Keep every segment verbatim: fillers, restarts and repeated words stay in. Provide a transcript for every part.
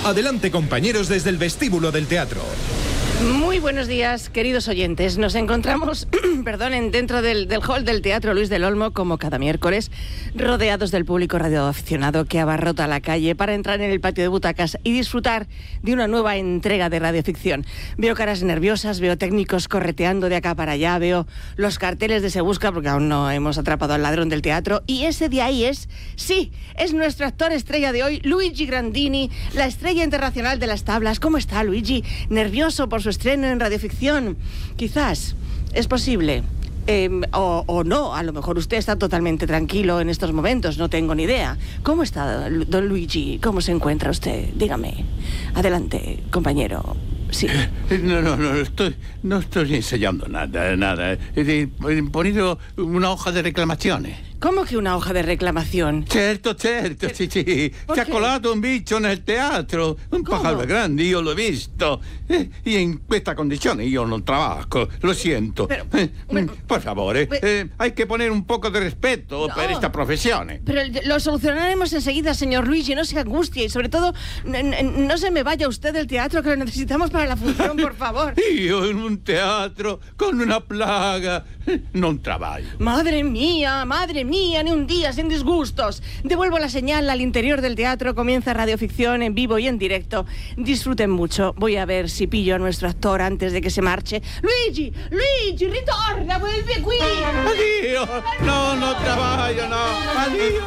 Adelante, compañeros, desde el vestíbulo del teatro. Muy buenos días, queridos oyentes. Nos encontramos, perdonen, dentro del, del hall del Teatro Luis del Olmo, como cada miércoles, rodeados del público radioaficionado que abarrota la calle para entrar en el patio de butacas y disfrutar de una nueva entrega de radioficción. Veo caras nerviosas, veo técnicos correteando de acá para allá, veo los carteles de Se Busca, porque aún no hemos atrapado al ladrón del teatro, y ese de ahí es, sí, es nuestro actor estrella de hoy, Luigi Grandini, la estrella internacional de las tablas. ¿Cómo está, Luigi? ¿Nervioso por su estreno en radioficción? Quizás, es posible. Eh, o, o no, a lo mejor usted está totalmente tranquilo en estos momentos, no tengo ni idea. ¿Cómo está, don Luigi? ¿Cómo se encuentra usted? Dígame. Adelante, compañero. Sí. No, no, no, estoy, no estoy ensayando nada, nada. He, he ponido una hoja de reclamaciones. ¿Cómo que una hoja de reclamación? Certo, certo, sì, sì. Si ha colato un bicho nel teatro, un ¿Cómo? pájaro grande, io l'ho visto. Eh, y en questa condizione io non trabajo, lo siento. Pero, eh, pero, por favore, pero, eh, hay que poner un poco de respeto no. per esta professione. Pero lo solucionaremos enseguida, señor Luigi, no se angustie y sobre todo n- n- no se me vaya usted del teatro, que lo necesitamos para la función, por favor. Io in un teatro con una plaga non trabajo. Madre mía, madre mía, ni un día sin disgustos. Devuelvo la señal al interior del teatro, comienza radioficción en vivo y en directo. Disfruten mucho. Voy a ver si pillo a nuestro actor antes de que se marche. Luigi, Luigi, ritorna, vuelve qui. Addio, no, no trabajo, no, addio.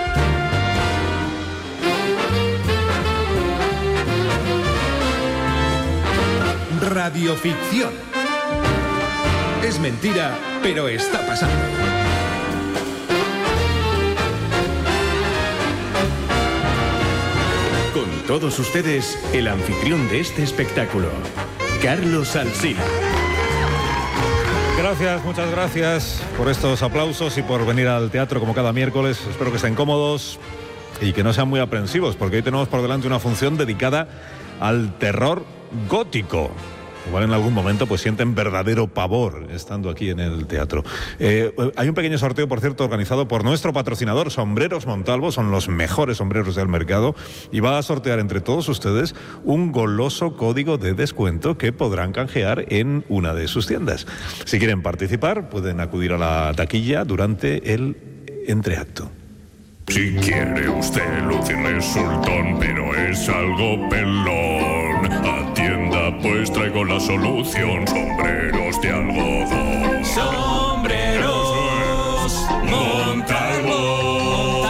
Radioficción. Es mentira, pero está pasando. Con todos ustedes, el anfitrión de este espectáculo, Carlos Alsina. Gracias, muchas gracias por estos aplausos y por venir al teatro como cada miércoles. Espero que estén cómodos y que no sean muy aprensivos, porque hoy tenemos por delante una función dedicada al terror gótico. Igual en algún momento pues sienten verdadero pavor estando aquí en el teatro. Eh, hay un pequeño sorteo, por cierto, organizado por nuestro patrocinador, Sombreros Montalvo. Son los mejores sombreros del mercado y va a sortear entre todos ustedes un goloso código de descuento que podrán canjear en una de sus tiendas. Si quieren participar, pueden acudir a la taquilla durante el entreacto. Si quiere usted lucir resultón, pero es algo pelón, atienda, pues traigo la solución. Sombreros de algodón. Sombreros Montalvo.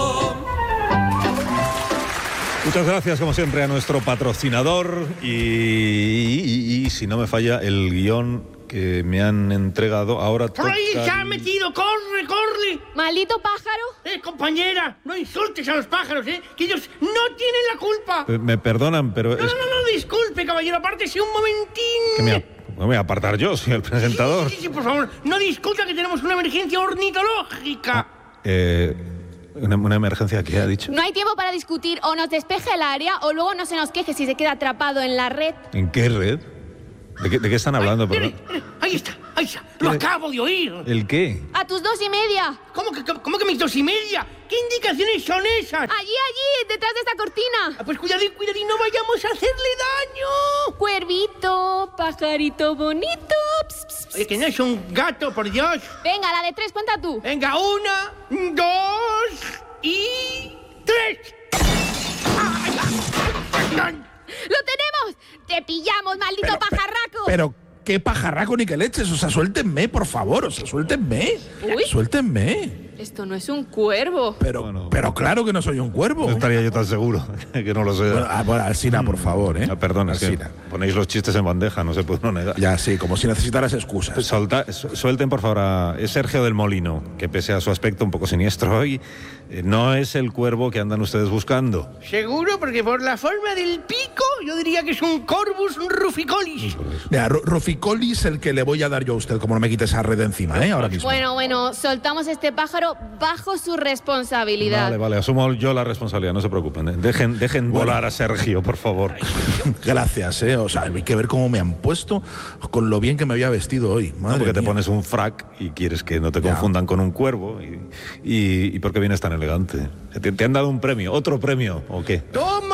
Muchas gracias, como siempre, a nuestro patrocinador y, y, y si no me falla, el guión que me han entregado ahora toca... ¡Por ahí se ha metido! ¡Corre, corre! ¡Maldito pájaro! ¡Eh, compañera! No insultes a los pájaros, ¿eh? Que ellos no tienen la culpa. Eh, Me perdonan, pero... No, es no, no, no, disculpe, caballero. Apártese un momentín. que me, ap- me voy a apartar yo, soy el presentador. Sí, sí, sí, por favor. No discuta que tenemos una emergencia ornitológica. Eh, una, una emergencia, ¿qué ha dicho? No hay tiempo para discutir. O nos despeja el área o luego no se nos queje si se queda atrapado en la red. ¿En qué red? ¿De qué, de qué están hablando? Mire, Perdón? mire, ahí está, ahí está. Lo ¿Qué? acabo de oír. ¿El qué? ¡A tus dos y media! ¿Cómo que, cómo que mis dos y media? ¿Qué indicaciones son esas? ¡Allí, allí! ¡Detrás de esta cortina! Ah, pues cuidadín, cuidadín, no vayamos a hacerle daño. Cuervito, pajarito bonito. Ps, ps, ps. Oye, que no es un gato, por Dios. Venga, la de tres, cuenta tú. Venga, una, dos y tres. ¡Lo tenemos! ¡Te pillamos, maldito Pero, pajarraco! Pero, ¿qué pajarraco ni qué leches? O sea, suéltenme, por favor, o sea, suéltenme. Uy. Suéltenme. Esto no es un cuervo. Pero, Bueno. pero claro que no soy un cuervo. No estaría yo tan seguro que no lo sé. Bueno, ah, bueno, Alsina, por favor, ¿eh? Ah, perdón, es que Alsina. ponéis los chistes en bandeja, no se puede uno negar. Ya, sí, como si necesitaras excusas. Solta- su- suelten, por favor, a es Sergio del Molino, que pese a su aspecto un poco siniestro hoy, eh, no es el cuervo que andan ustedes buscando. Seguro, porque por la forma del pico, yo diría que es un Corvus ruficolis. Mira, Ru- Ruficolis el que le voy a dar yo a usted, como no me quite esa red de encima, ¿eh? Ahora mismo. Bueno, bueno, soltamos este pájaro bajo su responsabilidad. Vale, vale, asumo yo la responsabilidad, no se preocupen. ¿eh? Dejen, dejen Bueno. volar a Sergio, por favor. Gracias, ¿eh? O sea, hay que ver cómo me han puesto con lo bien que me había vestido hoy. No, Madre porque te mía. pones un frac y quieres que no te Ya. confundan con un cuervo. Y, y, y ¿por qué vienes tan elegante? ¿Te, te han dado un premio? ¿Otro premio o qué? ¡Toma!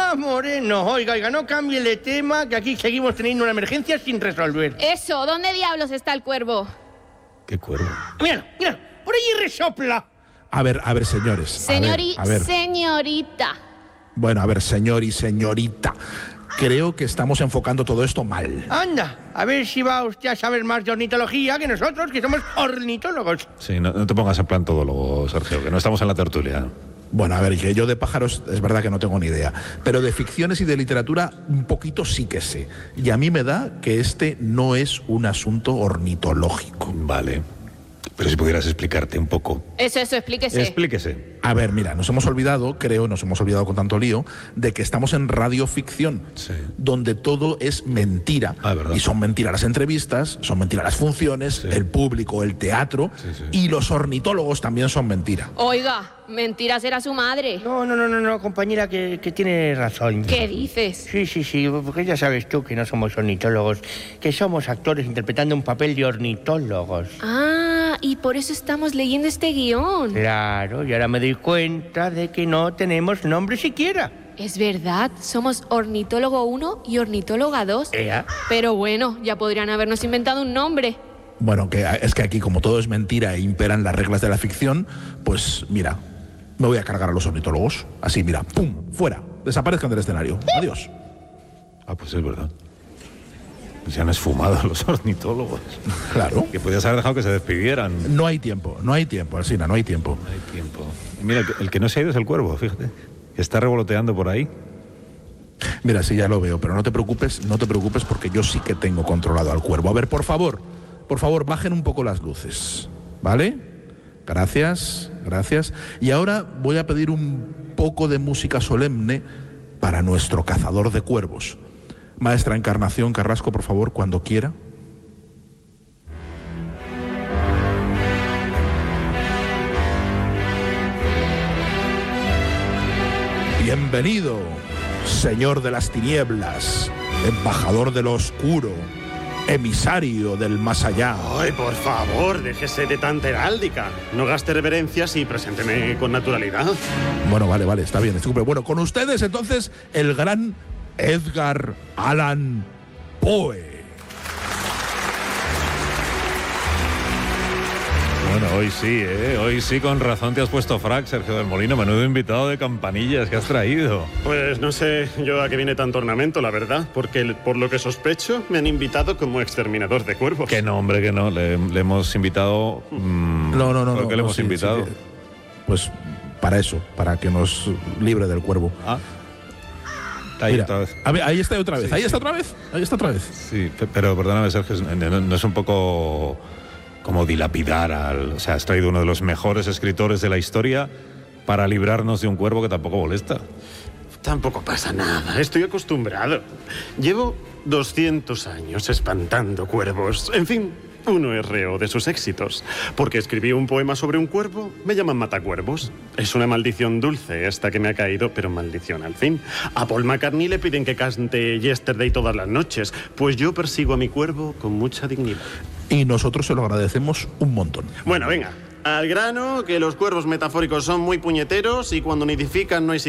Ah, Moreno, oiga, oiga, no cambie de tema, que aquí seguimos teniendo una emergencia sin resolver. Eso, ¿dónde diablos está el cuervo? ¿Qué cuervo? Mira, mira, por allí resopla. A ver, a ver, señores. Señor y a ver, a ver. señorita. Bueno, a ver, señor y señorita. Creo que estamos enfocando todo esto mal. Anda, a ver si va usted a saber más de ornitología que nosotros, que somos ornitólogos. Sí, no, no te pongas en plan todólogo, Sergio, que no estamos en la tertulia. Bueno, a ver, que yo de pájaros es verdad que no tengo ni idea, pero de ficciones y de literatura un poquito sí que sé. Y a mí me da que este no es un asunto ornitológico. Vale. Pero si pudieras explicarte un poco. Eso, eso, explíquese. Explíquese. A ver, mira, nos hemos olvidado, creo, nos hemos olvidado con tanto lío, de que estamos en radioficción, Sí. donde todo es mentira. Ah, ¿verdad? Y son mentiras las entrevistas, son mentiras las funciones, Sí. el público, el teatro, Sí, sí. y los ornitólogos también son mentira. Oiga, mentiras era su madre. No, no, no, no, no, compañera, que, que tiene razón. ¿Qué dices? Sí, sí, sí, porque ya sabes tú que no somos ornitólogos, que somos actores interpretando un papel de ornitólogos. Ah, y por eso estamos leyendo este guión. Claro, y ahora me doy cuenta de que no tenemos nombre siquiera. Es verdad, somos ornitólogo uno y ornitóloga dos. Ea. Pero bueno, ya podrían habernos inventado un nombre. Bueno, que es que aquí, como todo es mentira e imperan las reglas de la ficción, pues mira, me voy a cargar a los ornitólogos. Así, mira, ¡pum! Fuera. Desaparezcan del escenario. Adiós. Ah, pues es verdad. Se han esfumado los ornitólogos. Claro. Que podías haber dejado que se despidieran. No hay tiempo, no hay tiempo, Alsina, no hay tiempo. No hay tiempo. Mira, el que- el que no se ha ido es el cuervo, fíjate. Que está revoloteando por ahí. Mira, sí, ya lo veo, pero no te preocupes, no te preocupes porque yo sí que tengo controlado al cuervo. A ver, por favor, por favor, bajen un poco las luces, ¿vale? Gracias, gracias. Y ahora voy a pedir un poco de música solemne para nuestro cazador de cuervos. Maestra Encarnación Carrasco, por favor, cuando quiera. Bienvenido, señor de las tinieblas, embajador de lo oscuro, emisario del más allá. Ay, por favor, déjese de tanta heráldica. No gaste reverencias y presénteme con naturalidad. Bueno, vale, vale, está bien, disculpe. Bueno, con ustedes entonces el gran Edgar Allan Poe. Bueno, hoy sí, ¿eh? Hoy sí, con razón te has puesto frac, Sergio del Molino. Menudo invitado de campanillas que has traído. Pues no sé yo a qué viene tanto ornamento, la verdad, porque por lo que sospecho me han invitado como exterminador de cuervos. Que no, hombre, que no. Le, le hemos invitado... mmm, No, no, no. ¿Por no, qué le no, hemos sí, invitado? sí, pues para eso, para que nos libre del cuervo. Ah. Ahí Mira, otra vez. a ver, ahí está otra vez, Sí, ahí sí. está otra vez, ahí está otra vez. Sí, pe- pero perdóname, Sergio, no, no es un poco como dilapidar al... O sea, has traído uno de los mejores escritores de la historia para librarnos de un cuervo que tampoco molesta. Tampoco pasa nada, estoy acostumbrado. Llevo doscientos años espantando cuervos. En fin, uno es reo de sus éxitos. Porque escribí un poema sobre un cuervo, me llaman matacuervos. Es una maldición dulce esta que me ha caído, pero maldición al fin. A Paul McCartney le piden que cante Yesterday todas las noches, pues yo persigo a mi cuervo con mucha dignidad. Y nosotros se lo agradecemos un montón. Bueno, venga, al grano, que los cuervos metafóricos son muy puñeteros y cuando nidifican no hay